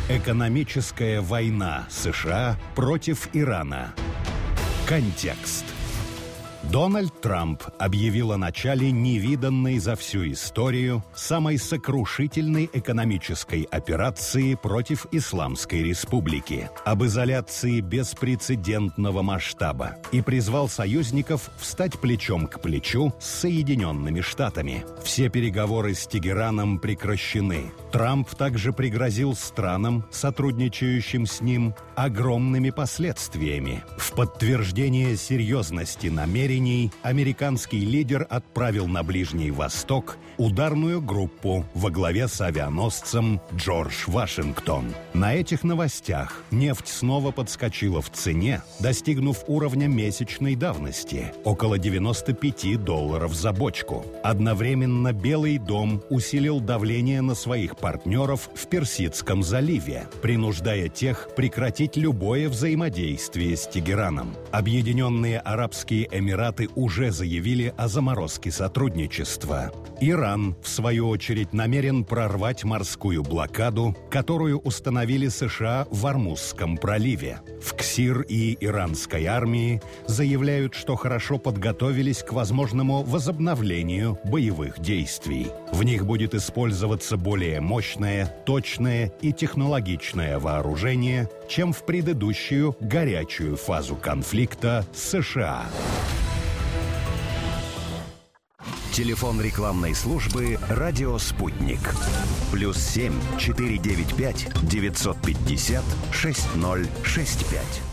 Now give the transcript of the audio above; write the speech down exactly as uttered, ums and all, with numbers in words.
Экономическая война США против Ирана. Контекст. Дональд Трамп объявил о начале невиданной за всю историю самой сокрушительной экономической операции против Исламской Республики, об изоляции беспрецедентного масштаба и призвал союзников встать плечом к плечу с Соединенными Штатами. Все переговоры с Тегераном прекращены. Трамп также пригрозил странам, сотрудничающим с ним, огромными последствиями. В подтверждение серьезности намерений американский лидер отправил на Ближний Восток ударную группу во главе с авианосцем Джордж Вашингтон. На этих новостях нефть снова подскочила в цене, достигнув уровня месячной давности – около девяносто пять долларов за бочку. Одновременно Белый дом усилил давление на своих партнеров в Персидском заливе, принуждая тех прекратить любое взаимодействие с Тегераном. Объединенные Арабские Эмираты уже заявили о заморозке сотрудничества. Иран, в свою очередь, намерен прорвать морскую блокаду, которую установили США в Ормузском проливе. В КСИР и иранской армии заявляют, что хорошо подготовились к возможному возобновлению боевых действий. В них будет использоваться более мощное, точное и технологичное вооружение, чем в предыдущую горячую фазу конфликта с США. Телефон рекламной службы «Радио Спутник». Плюс семь четыре девять пять девятьсот пятьдесят шесть ноль шесть пять.